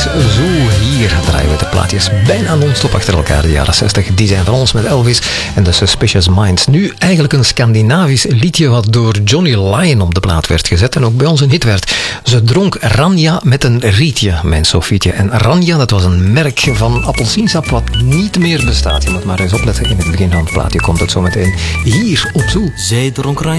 Zo, hier draaien we de plaatjes bijna non-stop achter elkaar. De jaren 60, die zijn van ons met Elvis en de Suspicious Minds. Nu eigenlijk een Scandinavisch liedje wat door Johnny Lyon op de plaat werd gezet en ook bij ons een hit werd. Ze dronk Ranja met een rietje, mijn Sofietje. En Ranja, dat was een merk van appelsiensap wat niet meer bestaat. Je moet maar eens opletten, in het begin van het plaatje komt het zo meteen hier op Zoo. Zij dronk Ranja